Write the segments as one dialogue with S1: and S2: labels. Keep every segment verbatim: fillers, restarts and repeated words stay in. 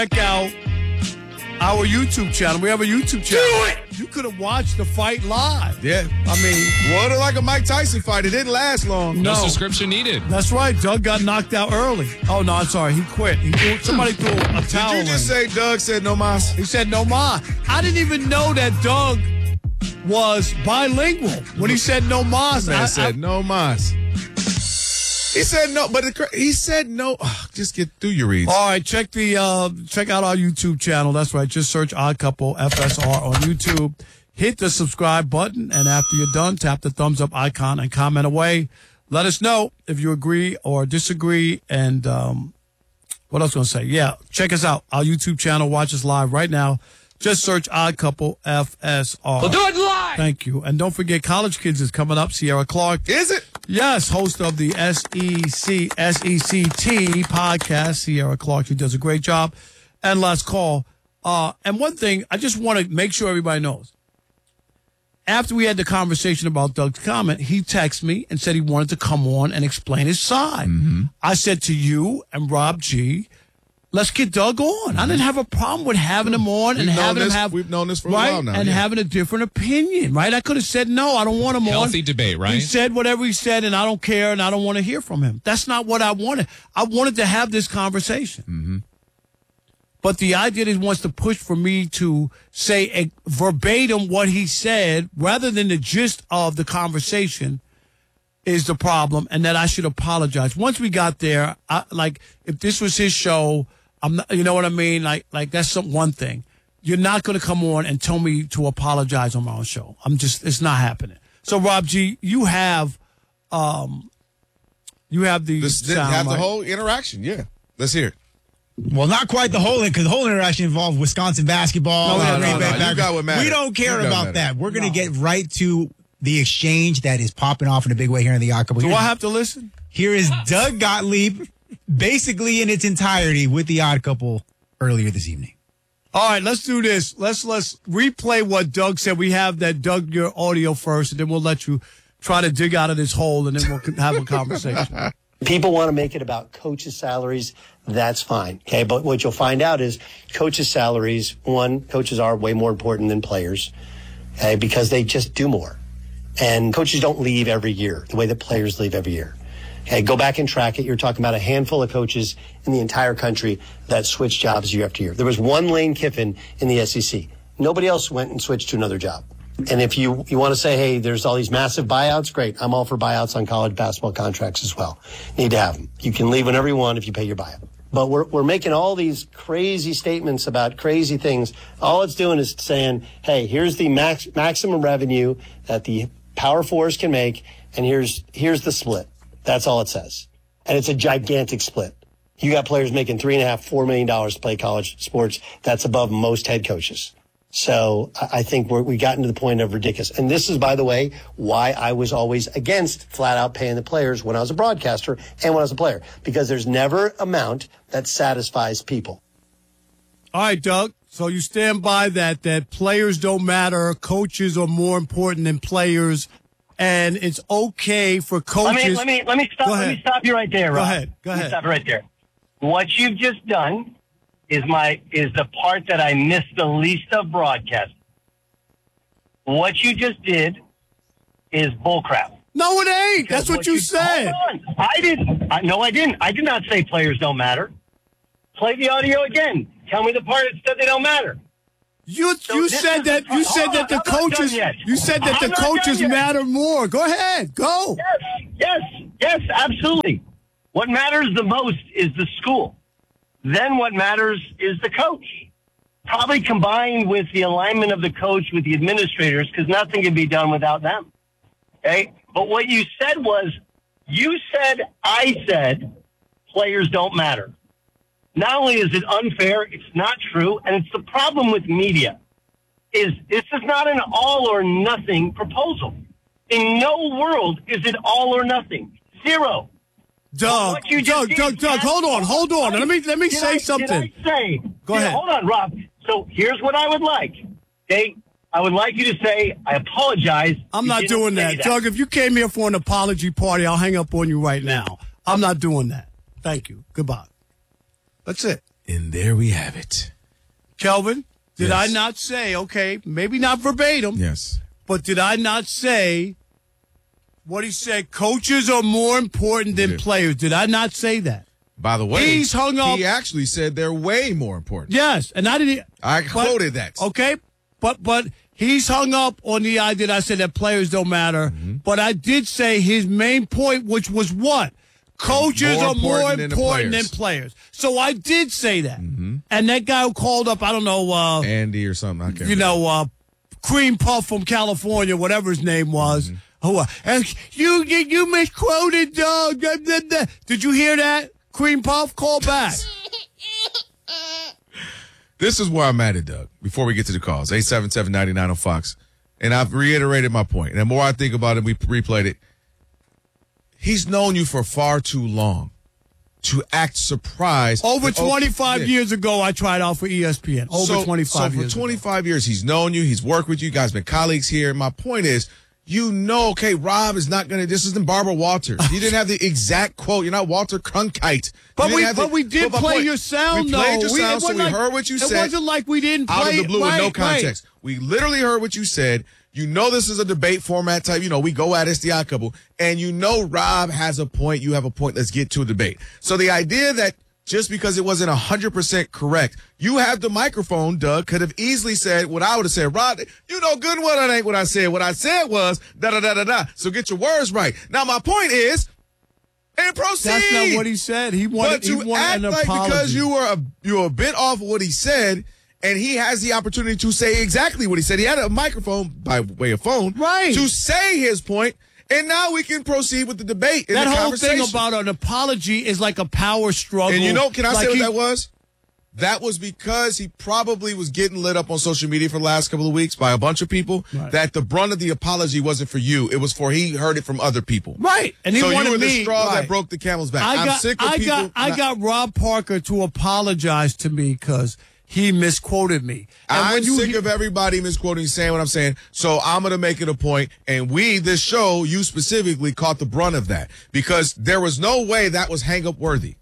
S1: Check out our YouTube channel. We have a YouTube channel.
S2: Do it!
S1: You could have watched the fight live.
S2: Yeah.
S1: I mean,
S2: Well, like a Mike Tyson fight. It didn't last long.
S3: No
S1: No.
S3: subscription needed.
S1: that's right. Doug got knocked out early. Oh, no, I'm sorry. He quit. He threw, somebody threw a towel
S2: Did you just
S1: in.
S2: say Doug said no mas?
S1: He said no ma. I didn't even know that Doug was bilingual when he said no mas.
S2: Man
S1: I,
S2: said
S1: I,
S2: no mas. He said no, but the, he said no. Ugh, just get through your reads.
S1: all right, check the uh, check out our YouTube channel. That's right. Just search Odd Couple F S R on YouTube. Hit the subscribe button, and after you're done, tap the thumbs up icon and comment away. Let us know if you agree or disagree. And um, what else was I going to say? Yeah, check us out. Our YouTube channel. Watch us live right now. Just search Odd Couple F S R.
S3: We'll do it live.
S1: Thank you. And don't forget, College Kids is coming up. Sierra Clark.
S2: Is it?
S1: Yes, host of the S E C S E C T podcast, Sierra Clark. She does a great job. And last call. Uh, and one thing, I just want to make sure everybody knows. After we had the conversation about Doug's comment, he texted me and said he wanted to come on and explain his side.
S2: Mm-hmm.
S1: I said to you and Rob G, let's get Doug on. I didn't have a problem with having him on and
S2: We've known
S1: having him
S2: this-
S1: have
S2: we've known this for a
S1: right,
S2: while now,
S1: and
S2: yeah.
S1: having a different opinion. Right? I could have said no. I don't want him on.
S3: Healthy debate, right?
S1: He said whatever he said, and I don't care, and I don't want to hear from him. That's not what I wanted. I wanted to have this conversation.
S2: Mm-hmm.
S1: But the idea that he wants to push for me to say a, verbatim what he said rather than the gist of the conversation is the problem, and that I should apologize. Once we got there, I, like if this was his show, I'm not, you know what I mean? Like, like that's some one thing. You're not going to come on and tell me to apologize on my own show. I'm just, it's not happening. So, Rob G, you have, um, you have the
S2: This didn't
S1: sound,
S2: have the
S1: right?
S2: whole interaction. Yeah. Let's hear it.
S4: Well, not quite the whole, because the whole interaction involved Wisconsin basketball.
S1: No, no,
S4: and
S1: no,
S4: Green
S1: no,
S4: Bay
S1: you
S4: Packers.
S2: got what mattered.
S4: We don't care
S2: You got
S4: about
S2: what
S4: that. We're going to
S1: No.
S4: get right to the exchange that is popping off in a big way here in the Odd Couple.
S1: Do
S4: Here-
S1: I have to listen?
S4: Here is Doug Gottlieb, basically in its entirety with the Odd Couple earlier this evening.
S1: All right, let's do this. Let's let's replay what Doug said. We have that, Doug, your audio first, and then we'll let you try to dig out of this hole, and then we'll have a conversation.
S5: People want to make it about coaches' salaries. That's fine. Okay. But what you'll find out is coaches' salaries, one, coaches are way more important than players, okay, because they just do more. And coaches don't leave every year the way that players leave every year. Okay. Go back and track it. You're talking about a handful of coaches in the entire country that switch jobs year after year. There was one Lane Kiffin in the S E C. Nobody else went and switched to another job. And if you, you want to say, hey, there's all these massive buyouts, great. I'm all for buyouts on college basketball contracts as well. Need to have them. You can leave whenever you want if you pay your buyout. But we're, we're making all these crazy statements about crazy things. All it's doing is saying, hey, here's the max, maximum revenue that the Power Fours can make, and here's here's the split. That's all it says. And it's a gigantic split. You got players making three and a half, four million dollars to play college sports. That's above most head coaches. So I think we're, we gotten to the point of ridiculous. And this is, by the way, why I was always against flat out paying the players when I was a broadcaster and when I was a player, because there's never amount that satisfies people.
S1: All right, Doug. So you stand by that, that players don't matter, coaches are more important than players, and it's okay for coaches.
S6: Let me let me let me stop.
S1: Go
S6: Let
S1: ahead.
S6: me stop you right there.
S1: Go
S6: Rob.
S1: ahead. Go
S6: Let me
S1: ahead.
S6: Stop right there. What you've just done is my is the part that I missed the least of broadcasting. What you just did is bullcrap.
S1: No, it ain't.
S6: Because
S1: That's what you said.
S6: Hold on. I didn't. I, no, I didn't. I did not say players don't matter. Play the audio again. Tell me the part that said they don't matter.
S1: You
S6: So
S1: you
S6: this
S1: said
S6: is
S1: that
S6: the-
S1: you said
S6: hold
S1: that
S6: on,
S1: the
S6: I'm not done
S1: coaches
S6: yet.
S1: you said that
S6: I'm
S1: the
S6: not done
S1: coaches
S6: yet.
S1: matter more. Go ahead. Go.
S6: Yes, yes, yes, absolutely. What matters the most is the school. Then what matters is the coach. Probably combined with the alignment of the coach with the administrators, because nothing can be done without them. Okay? But what you said was, you said, I said, players don't matter. Not only is it unfair, it's not true, and it's the problem with media, is this is not an all or nothing proposal. In no world is it all or nothing. Zero.
S1: Doug,
S6: What you just
S1: Doug,
S6: did-
S1: Doug, Doug, hold on, hold on. Let me let me
S6: Did
S1: say
S6: I-
S1: something.
S6: Did I say?
S1: Go
S6: Did-
S1: ahead.
S6: Hold on, Rob. So here's what I would like. Okay, I would like you to say, I apologize.
S1: I'm
S6: You
S1: not
S6: didn't
S1: doing
S6: say
S1: that. Doug, if you came here for an apology party, I'll hang up on you right now. I'm not doing that. Thank you. Goodbye. That's it.
S2: And there we have it.
S1: Kelvin, did
S2: Yes.
S1: I not say, okay, maybe not verbatim,
S2: Yes.
S1: but did I not say what he said? Coaches are more important than
S2: did.
S1: players. Did I not say that?
S2: By the way,
S1: He's hung up-
S2: he actually said they're way more important.
S1: Yes, and I didn't.
S2: I
S1: but-
S2: quoted that.
S1: Okay, but but he's hung up on the idea that I said that players don't matter.
S2: Mm-hmm.
S1: But I did say his main point, which was what? Coaches
S2: More
S1: are more
S2: important than the
S1: important than
S2: players.
S1: players. So I did say that.
S2: Mm-hmm.
S1: And that guy who called up, I don't know, uh,
S2: Andy or something. I can't
S1: you
S2: remember.
S1: know, uh, Cream Puff from California, whatever his name was.
S2: Mm-hmm.
S1: Who, uh, and you, you you misquoted, dog. Da, da, da. Did you hear that? Cream Puff, call back.
S2: This is where I'm at it, Doug, before we get to the calls. eight seven seven, nine nine on Fox. And I've reiterated my point. And the more I think about it, we replayed it. He's known you for far too long to act surprised.
S1: Over
S2: that- oh,
S1: twenty-five
S2: yeah.
S1: years ago, I tried out for E S P N. Over
S2: so,
S1: twenty-five
S2: so
S1: years
S2: for
S1: ago.
S2: twenty-five years, he's known you. He's worked with you. You guys been colleagues here. My point is, you know, okay, Rob is not going to, this isn't Barbara Walters. He didn't have the exact quote. You're not Walter Cronkite.
S1: But
S2: You didn't
S1: we,
S2: have the-
S1: but we did
S2: my
S1: play
S2: point,
S1: your sound,
S2: we
S1: though.
S2: played your
S1: We- it
S2: sound, so
S1: wasn't
S2: we
S1: like-
S2: heard what you
S1: it
S2: said.
S1: It wasn't like we didn't play
S2: out of the
S1: it.
S2: blue
S1: right,
S2: with no
S1: right.
S2: context. We literally heard what you said. You know this is a debate format type. You know, we go at it, it's the odd couple. And you know Rob has a point. You have a point. Let's get to a debate. So the idea that just because it wasn't one hundred percent correct, you have the microphone, Doug, could have easily said what I would have said. Rob, you know good and well that ain't what I said. What I said was da-da-da-da-da. So get your words right. Now, my point is, and proceed.
S1: That's not what he said. He wanted,
S2: But to
S1: he wanted
S2: act
S1: an
S2: like
S1: apology.
S2: because you were a, you were a bit off of what he said, and he has the opportunity to say exactly what he said. He had a microphone by way of phone,
S1: Right.
S2: to say his point, and now we can proceed with the debate. And
S1: That
S2: the
S1: whole
S2: conversation.
S1: thing about an apology is like a power struggle.
S2: And you know, can I
S1: Like
S2: say what
S1: he-
S2: that was? That was because he probably was getting lit up on social media for the last couple of weeks by a bunch of people.
S1: Right.
S2: That the brunt of the apology wasn't for you; it was for he heard it from other people.
S1: Right, and he
S2: so
S1: wanted
S2: you were the
S1: me.
S2: straw
S1: right.
S2: that broke the camel's back.
S1: I
S2: I'm
S1: got,
S2: sick of
S1: I
S2: people.
S1: got, I
S2: not-
S1: got Rob Parker to apologize to me because he misquoted me. And
S2: I'm
S1: when you
S2: sick
S1: hear-
S2: of everybody misquoting, saying what I'm saying. So I'm going to make it a point, and we, this show, you specifically, caught the brunt of that because there was no way that was hang up worthy.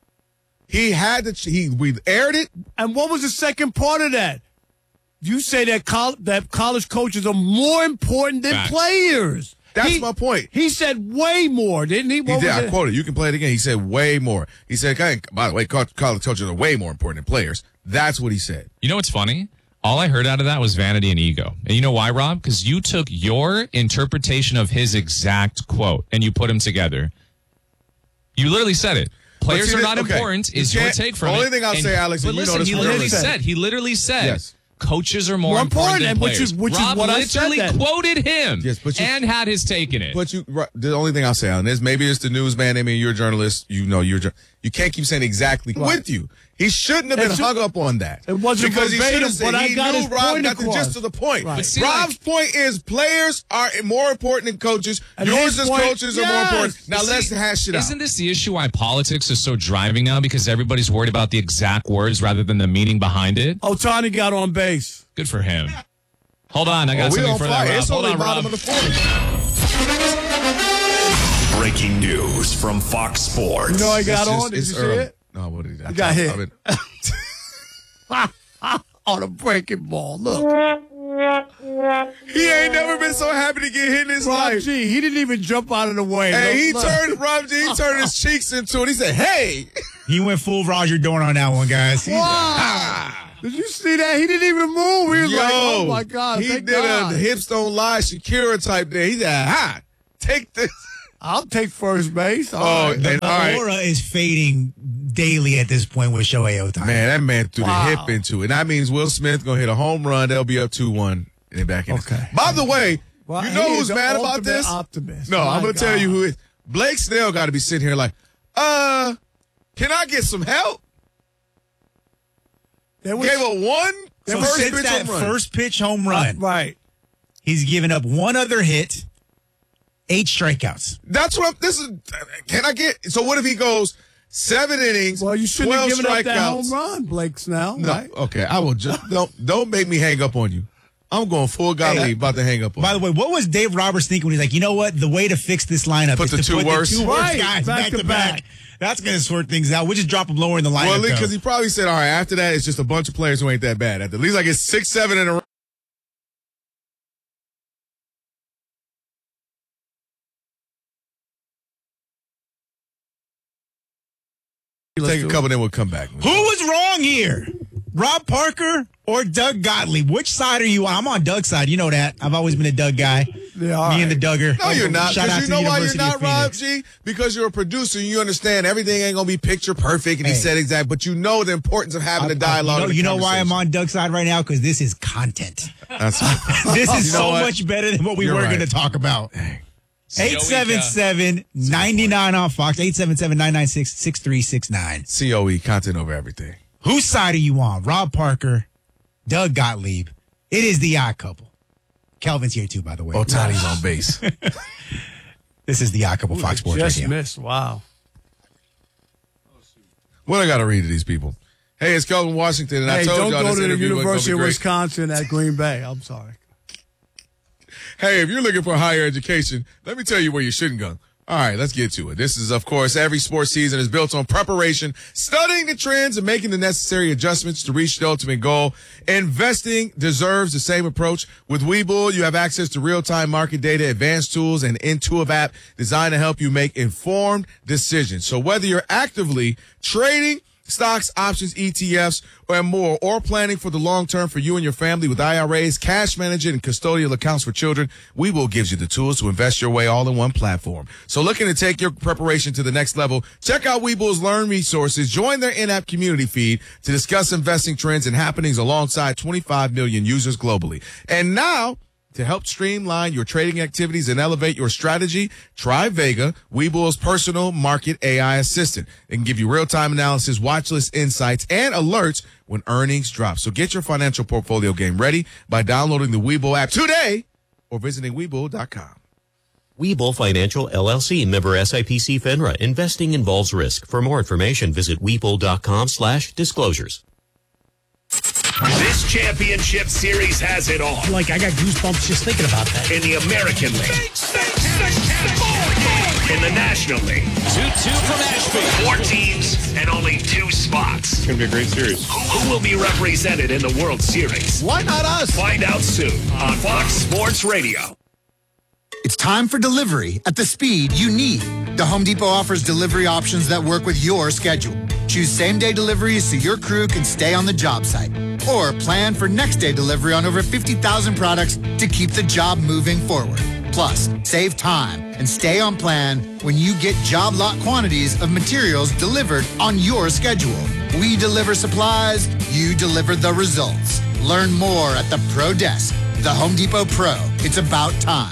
S2: He had to. He we aired it.
S1: And what was the second part of that? You say that col- that college coaches are more important than
S4: Facts.
S1: players.
S2: That's
S1: He-
S2: my point.
S1: He said way more, didn't he?
S2: He
S1: What
S2: did.
S1: was
S2: I
S1: it?
S2: quoted. You can play it again. He said way more. He said, "Hey, by the way, co- college coaches are way more important than players." That's what he said.
S3: You know what's funny? All I heard out of that was vanity and ego. And you know why, Rob? Because you took your interpretation of his exact quote and you put them together. You literally said it. Players
S2: see,
S3: are
S2: this-
S3: not
S2: okay.
S3: important
S2: You
S3: is your
S2: can't-
S3: take from
S2: the
S3: it.
S2: only thing I'll
S3: And-
S2: say, Alex,
S3: but
S2: and you know
S3: listen,
S2: this
S3: he
S2: from
S3: literally
S2: earlier.
S3: said, he literally said,
S2: Yes.
S3: coaches are more,
S1: More
S3: important,
S1: important,
S3: than
S1: and which
S3: players.
S1: is- which is
S3: Rob
S1: what I said
S3: literally
S1: then.
S3: quoted him
S2: Yes, but you-
S3: and had his take in it.
S2: But you, right, the only thing I'll say on this, maybe it's the newsman. I mean, you're a journalist. You know, you're. jour- You can't keep saying exactly with you. He shouldn't have
S1: It
S2: been
S1: should-
S2: hung up on that.
S1: It wasn't
S2: because he should
S1: verbatim,
S2: have said
S1: but I
S2: he
S1: got
S2: knew
S1: his
S2: Rob
S1: point
S2: got the
S1: across.
S2: gist of the point.
S1: Right. But
S3: see,
S2: Rob's
S3: like-
S2: point is players are more important than coaches.
S1: And
S2: Yours
S1: his
S2: as
S1: point-
S2: coaches are more
S1: yes.
S2: important. Now
S3: But
S2: let's
S3: see,
S2: hash it out.
S3: Isn't this the issue why politics is so driving now? Because everybody's worried about the exact words rather than the meaning behind it?
S1: Otani got on base.
S3: Good for him. Hold on, I got
S2: Oh, we
S3: something
S2: on
S3: for
S2: fire.
S3: that, Rob.
S2: It's
S3: Hold
S2: only
S3: on,
S2: bottom
S3: Rob.
S2: of the fourth.
S7: Breaking news from Fox Sports.
S1: You know I got
S2: It's just-
S1: on? Did
S2: it's
S1: you see
S2: early.
S1: it?
S2: No, what did he? I
S1: got hit.
S2: I mean-
S1: On a breaking ball. Look.
S2: He ain't never been so happy to get hit in his
S1: Rob
S2: life.
S1: G, he didn't even jump out of the way.
S2: Hey, he
S1: Look.
S2: turned Rob G. He turned his cheeks into it. He said, "Hey."
S4: He went full Roger Dorn on that one, guys. He's-
S1: Wow. Did you see that? He didn't even move. He was
S2: Yo,
S1: like, oh, my God.
S2: He
S1: thank
S2: did
S1: God.
S2: a hips don't lie Shakira type there. He said, "Ha, take this."
S1: I'll take first base. All
S2: Oh,
S1: right.
S2: and
S4: The
S2: all right.
S4: aura is fading daily at this point with Shohei Ohtani.
S2: Man, that man threw
S1: Wow.
S2: the hip into it. And that means Will Smith gonna hit a home run. They'll be up two one and then back in.
S1: Okay.
S2: By the way,
S1: Well,
S2: you
S1: he
S2: know
S1: is
S2: who's
S1: the
S2: mad about
S1: ultimate
S2: this?
S1: optimist.
S2: No,
S1: My
S2: I'm gonna tell
S1: God.
S2: you who is. Blake Snell got to be sitting here like, uh, can I get some help?
S1: There was,
S2: Gave a one
S4: So
S2: first
S4: since
S2: pitch
S4: that
S2: home run.
S4: first pitch home run,
S1: right.
S4: he's given up one other hit, eight strikeouts.
S2: That's what I'm, this is. Can I get? So what if he goes seven innings?
S1: Well, you shouldn't have
S2: twelve
S1: given up that home
S2: strikeouts?
S1: run, Blake Snell.
S2: No,
S1: Right?
S2: okay. I will just don't don't make me hang up on you. I'm going full Gottlieb,
S4: Hey,
S2: about to hang up on
S4: By
S2: him.
S4: the way, what was Dave Roberts thinking when he's like, you know what? The way to fix this lineup
S2: Put
S4: is
S2: the
S4: to
S2: two
S4: put
S2: worst.
S4: the two worst
S1: Right,
S4: guys
S1: back
S4: back,
S1: to
S4: to
S1: back.
S4: back. That's going to sort things out. We'll just drop them lower in the lineup.
S2: Well,
S4: though.
S2: because he probably said, all right, after that, it's just a bunch of players who ain't that bad. At least I get six, seven in a row. Take a couple, then we'll come back.
S4: Who was wrong here? Rob Parker or Doug Gottlieb? Which side are you on? I'm on Doug's side. You know that. I've always been a Doug guy.
S1: Yeah, all
S4: Me and
S1: right.
S4: the Duggar.
S2: No, you're not.
S4: Shout out
S2: Because
S4: to
S2: you
S4: the
S2: know why you're
S4: University
S2: not,
S4: of
S2: Rob
S4: Phoenix.
S2: G? Because you're a producer and you understand everything ain't going to be picture perfect. And he
S4: Hey.
S2: said exact, but you know the importance of having
S4: I-
S2: a dialogue.
S4: I-
S2: and a
S4: You know, you know why I'm
S2: conversation.
S4: on Doug's side right now? Because this is content.
S2: That's
S4: This is
S2: You know
S4: so
S2: what?
S4: much better than what we
S2: You're
S4: were
S2: right.
S4: going to talk about. eight seven seven, nine nine on Fox. eight seven seven, nine nine six, six three six nine.
S2: C O E, content over everything.
S4: Whose side are you on? Rob Parker, Doug Gottlieb. It is the odd couple. Kelvin's here too, by the way.
S2: Otani's on base.
S4: This is the odd couple, Fox Sports
S1: Just
S4: Radio.
S1: missed. Wow.
S2: What I got to read to these people? Hey, it's Kelvin Washington, and I
S1: Hey,
S2: told
S1: don't
S2: y'all
S1: go
S2: this
S1: to the
S2: interview wasn't gonna
S1: University
S2: be
S1: of
S2: great.
S1: Wisconsin at Green Bay. I'm sorry.
S2: Hey, if you're looking for higher education, let me tell you where you shouldn't go. All right, let's get to it. This is, of course, every sports season is built on preparation, studying the trends, and making the necessary adjustments to reach the ultimate goal. Investing deserves the same approach. With Webull, you have access to real-time market data, advanced tools, and intuitive app designed to help you make informed decisions. So whether you're actively trading stocks, options, E T Fs, and more, or planning for the long term for you and your family with I R As, cash management, and custodial accounts for children, Webull gives you the tools to invest your way all in one platform. So looking to take your preparation to the next level, check out Webull's Learn resources, join their in-app community feed to discuss investing trends and happenings alongside twenty-five million users globally. And now, to help streamline your trading activities and elevate your strategy, try Vega, Webull's personal market A I assistant. It can give you real-time analysis, watch list insights, and alerts when earnings drop. So get your financial portfolio game ready by downloading the Webull app today or visiting Webull dot com.
S8: Webull Financial, L L C, member S I P C FINRA. Investing involves risk. For more information, visit Webull.com slash disclosures.
S7: This championship series has it all.
S9: Like, I got goosebumps just thinking about that.
S7: In the American League. In the National League.
S9: two two from Ashby.
S7: Four teams and only two spots.
S10: It's going to be a great series.
S7: Who, who will be represented in the World Series?
S1: Why not us?
S7: Find out soon on Fox Sports Radio.
S11: It's time for delivery at the speed you need. The Home Depot offers delivery options that work with your schedule. Choose same-day deliveries so your crew can stay on the job site. Or plan for next-day delivery on over fifty thousand products to keep the job moving forward. Plus, save time and stay on plan when you get job lot quantities of materials delivered on your schedule. We deliver supplies, you deliver the results. Learn more at the Pro Desk. The Home Depot Pro. It's about time.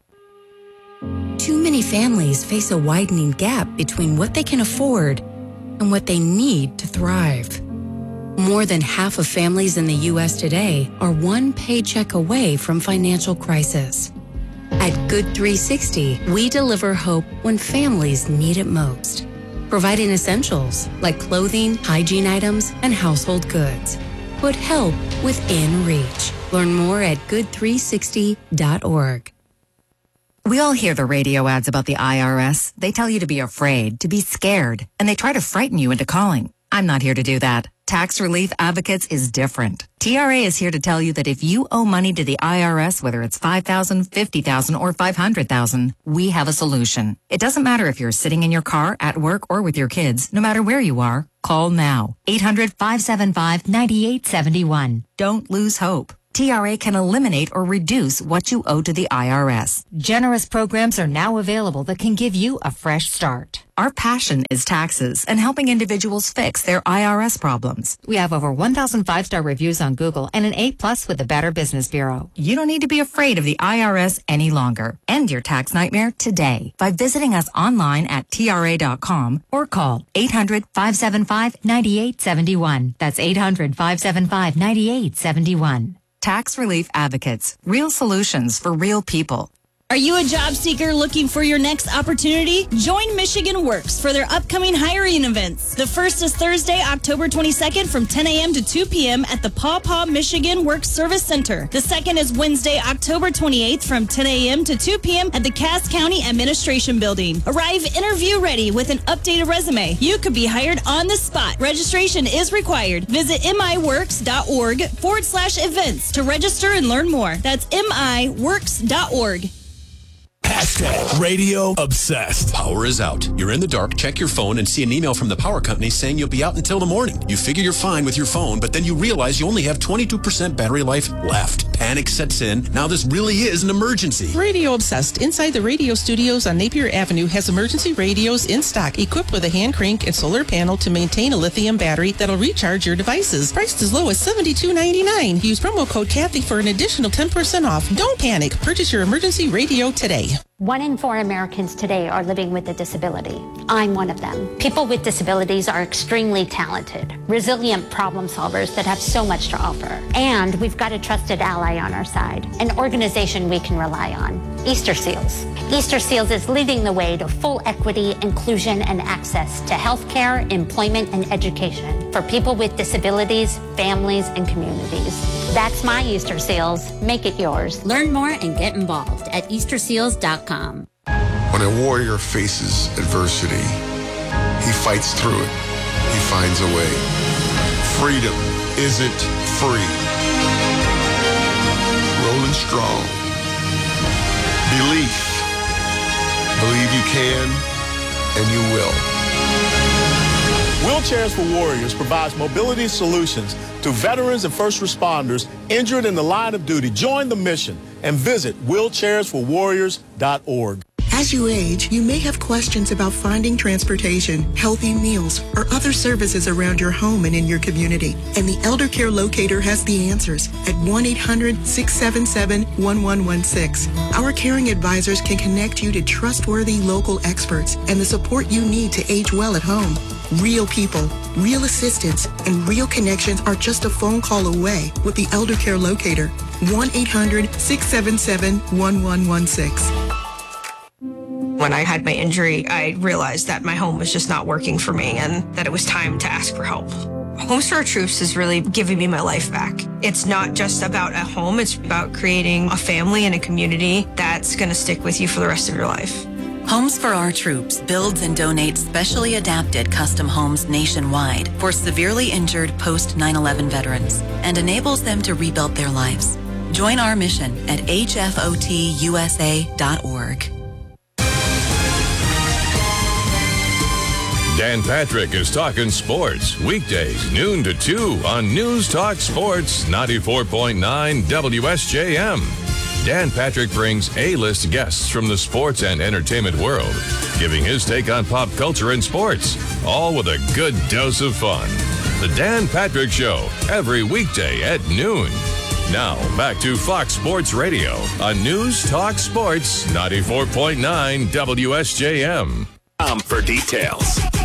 S12: Too many families face a widening gap between what they can afford and what they need to thrive. More than half of families in the U S today are one paycheck away from financial crisis. At Good three sixty, we deliver hope when families need it most, providing essentials like clothing, hygiene items, and household goods. Put help within reach. Learn more at good three sixty dot org.
S13: We all hear the radio ads about the I R S. They tell you to be afraid, to be scared, and they try to frighten you into calling. I'm not here to do that. Tax Relief Advocates is different. T R A is here to tell you that if you owe money to the I R S, whether it's five thousand dollars, fifty thousand dollars, or five hundred thousand dollars, we have a solution. It doesn't matter if you're sitting in your car, at work, or with your kids. No matter where you are, call now. eight hundred, five seven five, nine eight seven one. Don't lose hope. T R A can eliminate or reduce what you owe to the I R S.
S14: Generous programs are now available that can give you a fresh start.
S13: Our passion is taxes and helping individuals fix their I R S problems.
S14: We have over one thousand five-star reviews on Google and an A plus with the Better Business Bureau.
S13: You don't need to be afraid of the I R S any longer. End your tax nightmare today by visiting us online at T R A dot com or call eight hundred, five seven five, nine eight seven one. That's eight hundred, five seven five, nine eight seven one. Tax Relief Advocates. Real solutions for real people.
S10: Are you a job seeker looking for your next opportunity? Join Michigan Works for their upcoming hiring events. The first is Thursday, October twenty-second from ten a.m. to two p.m. at the Paw Paw Michigan Works Service Center. The second is Wednesday, October twenty-eighth from ten a.m. to two p.m. at the Cass County Administration Building. Arrive interview ready with an updated resume. You could be hired on the spot. Registration is required. Visit miworks.org forward slash events to register and learn more. That's miworks dot org.
S7: Hashtag radio obsessed.
S15: Power is out. You're in the dark, check your phone, and see an email from the power company saying you'll be out until the morning. You figure you're fine with your phone, but then you realize you only have twenty-two percent battery life left. Panic sets in. Now this really is an emergency.
S16: Radio Obsessed inside the radio studios on Napier Avenue has emergency radios in stock, equipped with a hand crank and solar panel to maintain a lithium battery that'll recharge your devices. Priced as low as seventy-two ninety-nine. Use promo code Kathy for an additional ten percent off. Don't panic. Purchase your emergency radio today.
S17: One in four Americans today are living with a disability. I'm one of them. People with disabilities are extremely talented, resilient problem solvers that have so much to offer. And we've got a trusted ally on our side, an organization we can rely on, Easter Seals. Easter Seals is leading the way to full equity, inclusion, and access to healthcare, employment, and education for people with disabilities, families, and communities. That's my Easter Seals. Make it yours.
S18: Learn more and get involved at easter seals dot com.
S19: When a warrior faces adversity, he fights through it. He finds a way. Freedom isn't free. Rolling strong. Belief. Believe you can, and you will.
S20: Wheelchairs for Warriors provides mobility solutions to veterans and first responders injured in the line of duty. Join the mission and visit wheelchairs for warriors dot org.
S21: As you age, you may have questions about finding transportation, healthy meals, or other services around your home and in your community. And the Elder Care Locator has the answers at one eight hundred, six seven seven, one one one six. Our caring advisors can connect you to trustworthy local experts and the support you need to age well at home. Real people, real assistance, and real connections are just a phone call away with the Elder Care Locator. one eight hundred, six seven seven, one one one six.
S22: When I had my injury, I realized that my home was just not working for me and that it was time to ask for help. Homes for Our Troops is really giving me my life back. It's not just about a home, it's about creating a family and a community that's going to stick with you for the rest of your life.
S23: Homes for Our Troops builds and donates specially adapted custom homes nationwide for severely injured post nine eleven veterans and enables them to rebuild their lives. Join our mission at H F O T U S A dot org.
S24: Dan Patrick is talking sports weekdays noon to two on News Talk Sports ninety-four point nine W S J M. Dan Patrick brings A-list guests from the sports and entertainment world, giving his take on pop culture and sports, all with a good dose of fun. The Dan Patrick Show, every weekday at noon. Now, back to Fox Sports Radio on News Talk Sports ninety-four point nine W S J M.
S7: Um, for details.